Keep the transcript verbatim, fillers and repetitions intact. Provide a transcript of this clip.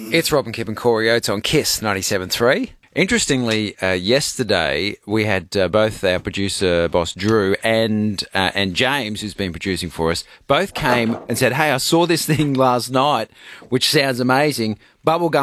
It's Rob and Kip and Corey Oates on Kiss ninety-seven point three. Interestingly, uh, yesterday we had uh, both our producer boss Drew and uh, and James, who's been producing for us, both came and said, "Hey, I saw this thing last night, which sounds amazing. Bubblegum